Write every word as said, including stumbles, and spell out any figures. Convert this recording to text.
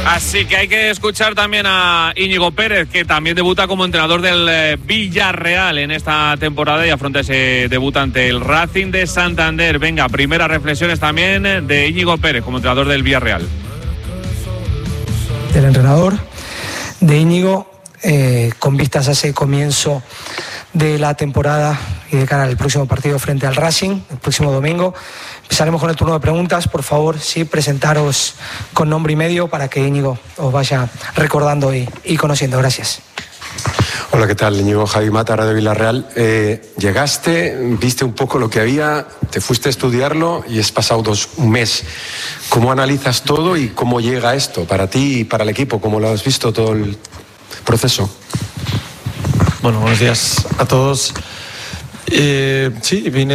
Así que hay que escuchar también a Íñigo Pérez, que también debuta como entrenador del eh, Villarreal en esta temporada y afronta ese debut ante el Racing de Santander. Venga, primeras reflexiones también de Íñigo Pérez como entrenador del Villarreal. Del entrenador de Íñigo, eh, con vistas a ese comienzo de la temporada y de cara al próximo partido frente al Racing, el próximo domingo. Empezaremos con el turno de preguntas. Por favor, sí, presentaros con nombre y medio para que Íñigo os vaya recordando y, y conociendo. Gracias. Hola, ¿qué tal? Íñigo Javi Mata, Radio Villarreal. Eh, llegaste, viste un poco lo que había, te fuiste a estudiarlo y has pasado dos, un mes. ¿Cómo analizas todo y cómo llega esto para ti y para el equipo? ¿Cómo lo has visto todo el proceso? Bueno, buenos días a todos. Eh, sí, vine